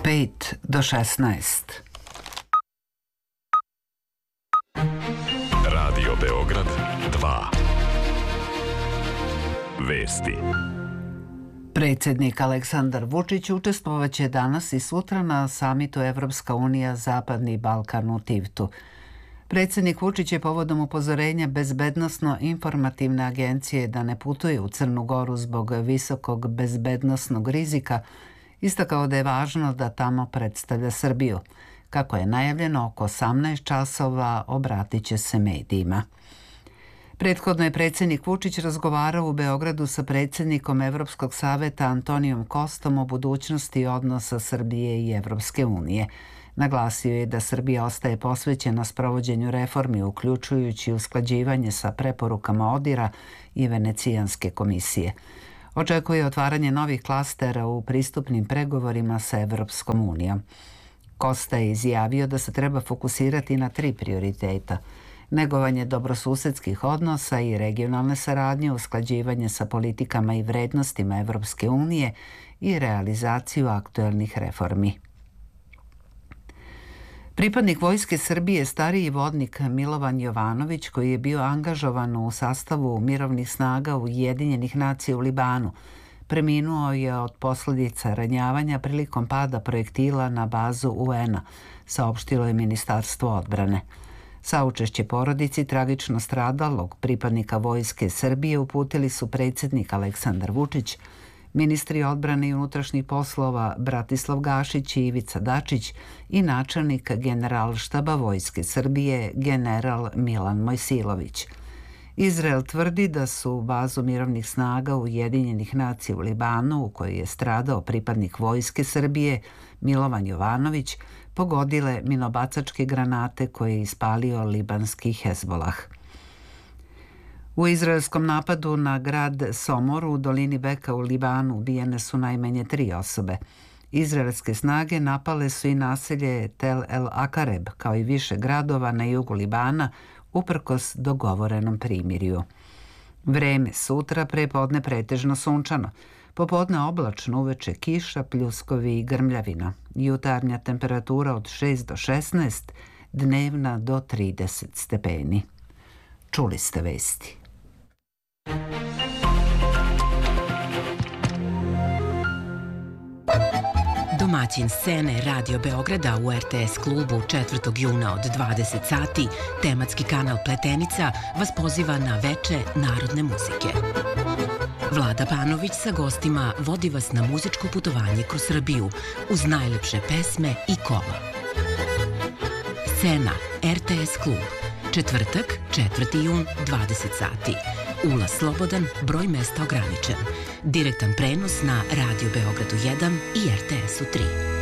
5 do 16. Radio Beograd 2. Vesti. Predsjednik Aleksandar Vučić učestvovaće danas i sutra na samitu Evropska unija Zapadni Balkan u Tivtu. Predsjednik Vučić je povodom upozorenja Bezbednosno-informativne agencije da ne putuje u Crnu Goru zbog visokog bezbednosnog rizika istakao da je važno da tamo predstavlja Srbiju. Kako je najavljeno, oko 18 časova obratit će se medijima. Prethodno je predsjednik Vučić razgovarao u Beogradu sa predsjednikom Evropskog saveta Antonijom Kostom o budućnosti odnosa Srbije i Evropske unije. Naglasio je da Srbija ostaje posvećena sprovođenju reformi, uključujući usklađivanje sa preporukama ODIHR-a i Venecijanske komisije. Očekuje otvaranje novih klastera u pristupnim pregovorima sa Evropskom unijom. Kosta je izjavio da se treba fokusirati na 3 prioriteta: negovanje dobrosusedskih odnosa i regionalne saradnje, usklađivanje sa politikama i vrednostima Evropske unije i realizaciju aktuelnih reformi. Pripadnik Vojske Srbije, stariji vodnik Milovan Jovanović, koji je bio angažovan u sastavu mirovnih snaga Ujedinjenih nacija u Libanu, preminuo je od posljedica ranjavanja prilikom pada projektila na bazu UN-a, saopštilo je Ministarstvo odbrane. Saučešće porodici tragično stradalog pripadnika Vojske Srbije uputili su predsjednik Aleksandar Vučić, ministri odbrane i unutrašnjih poslova Bratislav Gašić i Ivica Dačić i načelnik Generalštaba Vojske Srbije general Milan Mojsilović. Izrael tvrdi da su bazu mirovnih snaga Ujedinjenih nacija u Libanu, u kojoj je stradao pripadnik Vojske Srbije Milovan Jovanović, pogodile minobacačke granate koje je ispalio libanski Hezbolah. U izraelskom napadu na grad Somor u dolini Beka u Libanu ubijene su najmanje 3 osobe. Izraelske snage napale su i naselje Tel El Akareb, kao i više gradova na jugu Libana, uprkos dogovorenom primirju. Vreme sutra prepodne pretežno sunčano, popodne oblačno, uveče kiša, pljuskovi i grmljavina. Jutarnja temperatura od 6 do 16, dnevna do 30 stepeni. Čuli ste vesti. Domaćin scene Radio Beograda u RTS klubu 4. juna od 20 sati, tematski kanal Pletenica, vas poziva na veče narodne muzike. Vlada Panović sa gostima vodi vas na muzičko putovanje kroz Srbiju uz najlepše pesme i kola. Scena RTS klub, četvrtak, 4. jun, 20 sati. Ulaz slobodan, broj mesta ograničen. Direktan prenos na Radio Beogradu 1 i RTS-u 3.